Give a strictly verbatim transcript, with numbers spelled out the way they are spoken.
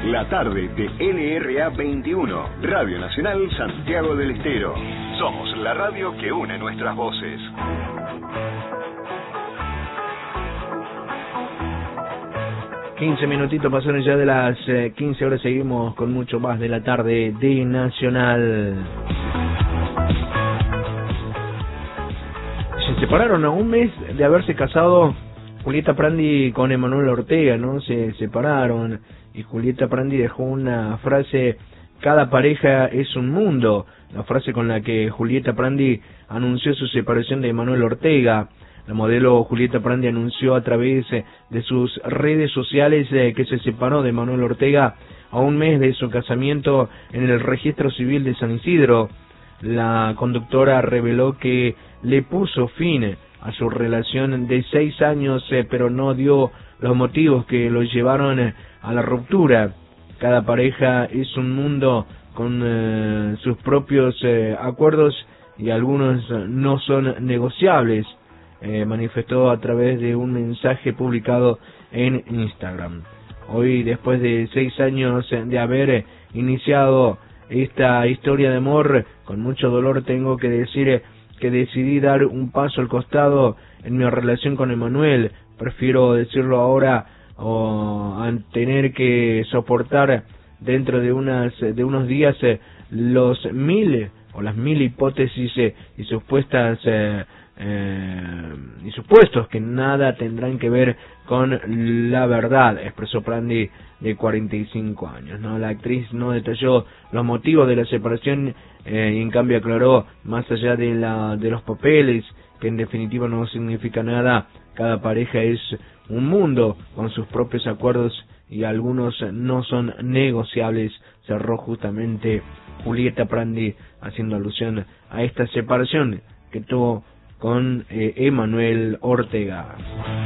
La tarde de L R A veintiuno, Radio Nacional Santiago del Estero. Somos la radio que une nuestras voces. quince minutitos pasaron ya de las eh, quince horas, seguimos con mucho más de la tarde de Nacional. Se separaron a un mes de haberse casado Julieta Prandi con Emanuel Ortega, ¿no? Se separaron y Julieta Prandi dejó una frase: cada pareja es un mundo, la frase con la que Julieta Prandi anunció su separación de Emanuel Ortega. La modelo Julieta Prandi anunció a través de sus redes sociales que se separó de Emanuel Ortega a un mes de su casamiento en el registro civil de San Isidro. La conductora reveló que le puso fin a su relación de seis años, pero no dio los motivos que los llevaron a la ruptura. Cada pareja es un mundo con eh, sus propios eh, acuerdos y algunos no son negociables. Eh, manifestó a través de un mensaje publicado en Instagram. Hoy, después de seis años de haber iniciado esta historia de amor, con mucho dolor tengo que decir que decidí dar un paso al costado en mi relación con Emanuel. Prefiero decirlo ahora o a tener que soportar dentro de unas de unos días eh, los mil o las mil hipótesis eh, y supuestas eh, Eh, y supuestos que nada tendrán que ver con la verdad, expresó Prandi, de cuarenta y cinco años, ¿no? La actriz no detalló los motivos de la separación eh, y en cambio aclaró, más allá de la de los papeles, que en definitiva no significa nada, cada pareja es un mundo con sus propios acuerdos y algunos no son negociables, cerró justamente Julieta Prandi, haciendo alusión a esta separación que tuvo con eh, Emanuel Ortega.